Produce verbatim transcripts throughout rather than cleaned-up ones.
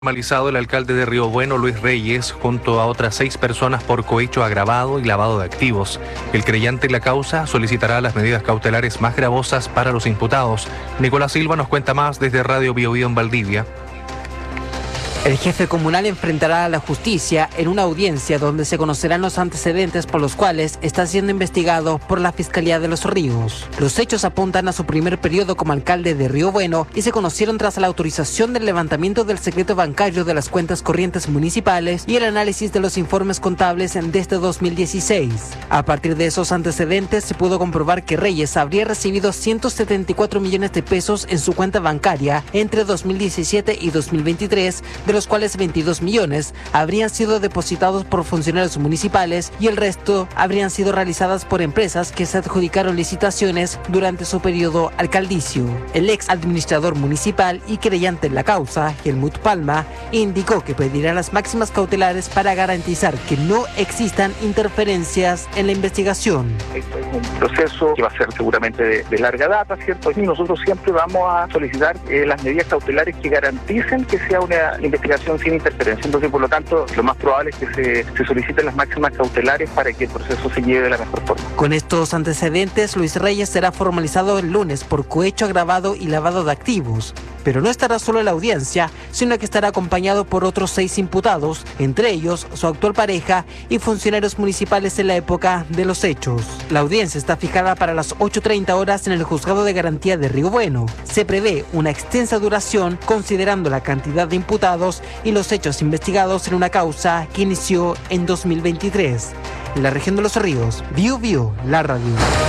Formalizado el alcalde de Río Bueno, Luis Reyes, junto a otras seis personas por cohecho agravado y lavado de activos. El creyente en la causa solicitará las medidas cautelares más gravosas para los imputados. Nicolás Silva nos cuenta más desde Radio Bio Bio en Valdivia. El jefe comunal enfrentará a la justicia en una audiencia donde se conocerán los antecedentes por los cuales está siendo investigado por la Fiscalía de Los Ríos. Los hechos apuntan a su primer periodo como alcalde de Río Bueno y se conocieron tras la autorización del levantamiento del secreto bancario de las cuentas corrientes municipales y el análisis de los informes contables desde dos mil dieciséis. A partir de esos antecedentes se pudo comprobar que Reyes habría recibido ciento setenta y cuatro millones de pesos en su cuenta bancaria entre dos mil diecisiete y dos mil veintitrés, de los cuales veintidós millones habrían sido depositados por funcionarios municipales y el resto habrían sido realizadas por empresas que se adjudicaron licitaciones durante su periodo alcaldicio. El ex administrador municipal y creyente en la causa, Helmut Palma, indicó que pedirá las máximas cautelares para garantizar que no existan interferencias en la investigación. Esto es un proceso que va a ser seguramente de, de larga data, ¿cierto? Y nosotros siempre vamos a solicitar eh, las medidas cautelares que garanticen que sea una investigación sin interferencia. Entonces, por lo tanto, lo más probable es que se, se soliciten las máximas cautelares para que el proceso se lleve de la mejor forma. Con estos antecedentes, Luis Reyes será formalizado el lunes por cohecho agravado y lavado de activos. Pero no estará solo en la audiencia, sino que estará acompañado por otros seis imputados, entre ellos su actual pareja y funcionarios municipales en la época de los hechos. La audiencia está fijada para las ocho treinta horas en el Juzgado de Garantía de Río Bueno. Se prevé una extensa duración considerando la cantidad de imputados y los hechos investigados en una causa que inició en dos mil veintitrés. En la región de Los Ríos, Bio Bio, la radio.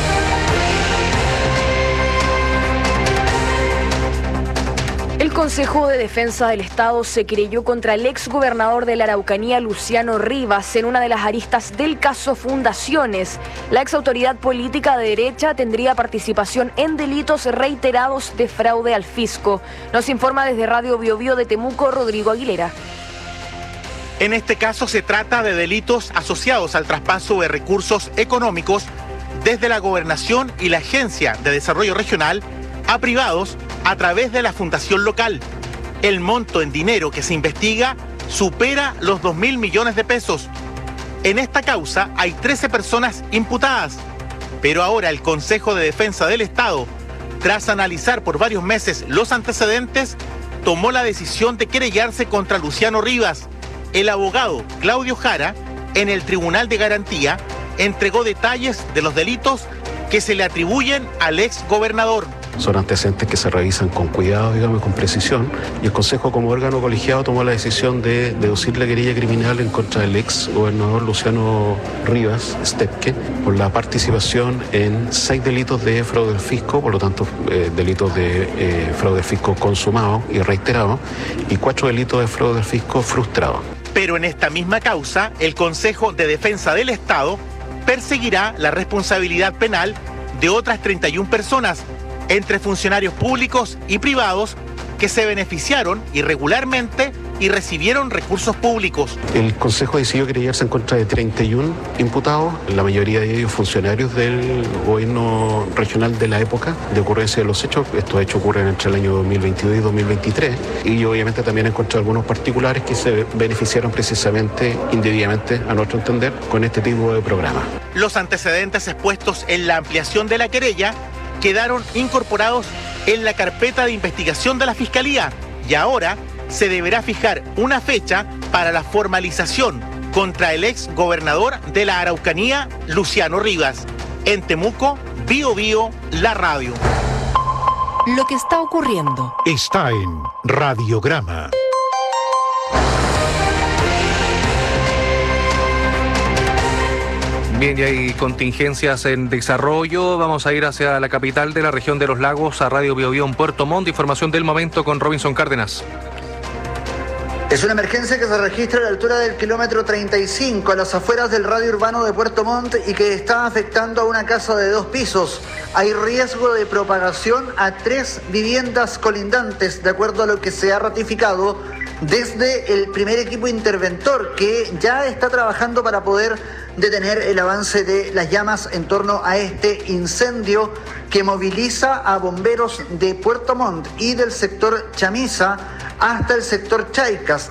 El Consejo de Defensa del Estado se querelló contra el exgobernador de la Araucanía, Luciano Rivas, en una de las aristas del caso Fundaciones. La exautoridad política de derecha tendría participación en delitos reiterados de fraude al fisco. Nos informa desde Radio Bio Bio de Temuco, Rodrigo Aguilera. En este caso se trata de delitos asociados al traspaso de recursos económicos desde la Gobernación y la Agencia de Desarrollo Regional a privados a través de la fundación local. El monto en dinero que se investiga supera los dos mil millones de pesos. En esta causa hay trece personas imputadas, pero ahora el Consejo de Defensa del Estado, tras analizar por varios meses los antecedentes, tomó la decisión de querellarse contra Luciano Rivas. El abogado Claudio Jara, en el Tribunal de Garantía, entregó detalles de los delitos que se le atribuyen al ex gobernador. Son antecedentes que se revisan con cuidado, digamos, con precisión, y el Consejo como órgano colegiado tomó la decisión de deducir la querella criminal en contra del ex gobernador Luciano Rivas Stepke por la participación en seis delitos de fraude al fisco, por lo tanto eh, delitos de eh, fraude al fisco consumado y reiterado, y cuatro delitos de fraude al fisco frustrado. Pero en esta misma causa, el Consejo de Defensa del Estado perseguirá la responsabilidad penal de otras treinta y una personas, entre funcionarios públicos y privados que se beneficiaron irregularmente y recibieron recursos públicos. El Consejo decidió querellarse en contra de treinta y uno imputados, la mayoría de ellos funcionarios del gobierno regional de la época de ocurrencia de los hechos. Estos hechos ocurren entre el año dos mil veintidós y dos mil veintitrés, y obviamente también en contra de algunos particulares que se beneficiaron precisamente, indebidamente, a nuestro entender, con este tipo de programa. Los antecedentes expuestos en la ampliación de la querella quedaron incorporados en la carpeta de investigación de la Fiscalía y ahora se deberá fijar una fecha para la formalización contra el ex gobernador de la Araucanía, Luciano Rivas. En Temuco, Bio Bio, la radio. Lo que está ocurriendo está en Radiograma. Bien, y hay contingencias en desarrollo. Vamos a ir hacia la capital de la región de los lagos, a Radio Bio Bio en Puerto Montt. Información del momento con Robinson Cárdenas. Es una emergencia que se registra a la altura del kilómetro treinta y cinco, a las afueras del radio urbano de Puerto Montt, y que está afectando a una casa de dos pisos. Hay riesgo de propagación a tres viviendas colindantes, de acuerdo a lo que se ha ratificado desde el primer equipo interventor, que ya está trabajando para poder detener el avance de las llamas en torno a este incendio que moviliza a bomberos de Puerto Montt y del sector Chamisa hasta el sector Chaicas,